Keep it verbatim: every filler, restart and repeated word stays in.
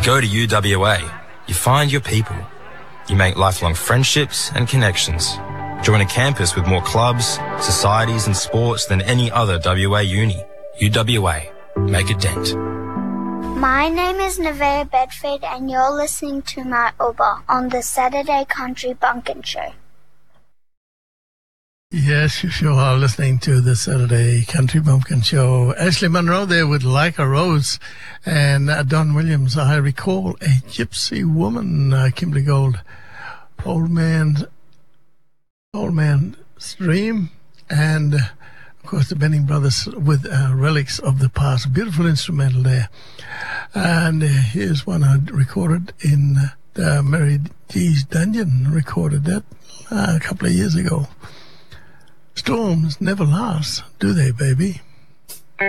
go to U W A, you find your people. You make lifelong friendships and connections. Join a campus with more clubs, societies and sports than any other W A uni. U W A. Make a dent. My name is Nevaeh Bedford and you're listening to my Uber on the Saturday Country Bumpkin Show. Yes, you sure are listening to the Saturday Country Bumpkin Show. Ashley Monroe there with Like a Rose, and uh, Don Williams, I Recall a Gypsy Woman, uh, Kimberly Gold, Old Man, Old Man's Dream, and uh, of course the Benning Brothers with uh, Relics of the Past. Beautiful instrumental there. And uh, here's one I recorded in uh, the Mary G's Dungeon, recorded that uh, a couple of years ago. Storms never last, do they, baby?